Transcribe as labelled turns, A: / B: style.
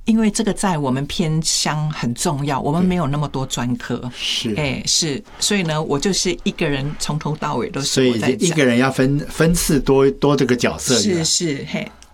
A: 因为这个在我们偏乡很重要，我们没有那么多专科，
B: 是，
A: 是，所以呢，我就是一个人从头到尾都是我在讲，
B: 所以一个人要分次多这个角色，
A: 是，嘿，